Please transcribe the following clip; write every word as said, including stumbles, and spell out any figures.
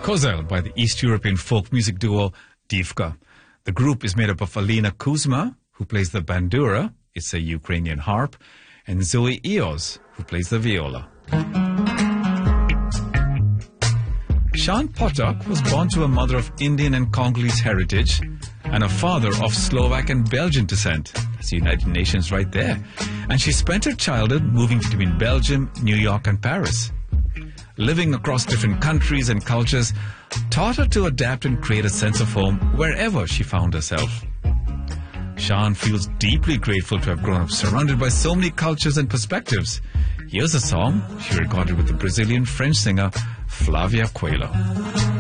Kozel by the East European folk music duo Divka. The group is made up of Alina Kuzma, who plays the bandura, it's a Ukrainian harp, and Zoe Eos, who plays the viola. Sean Potok was born to a mother of Indian and Congolese heritage and a father of Slovak and Belgian descent. That's the United Nations right there. And she spent her childhood moving between Belgium, New York, and Paris. Living across different countries and cultures taught her to adapt and create a sense of home wherever she found herself. Sean feels deeply grateful to have grown up surrounded by so many cultures and perspectives. Here's a song she recorded with the Brazilian French singer Flavia Coelho.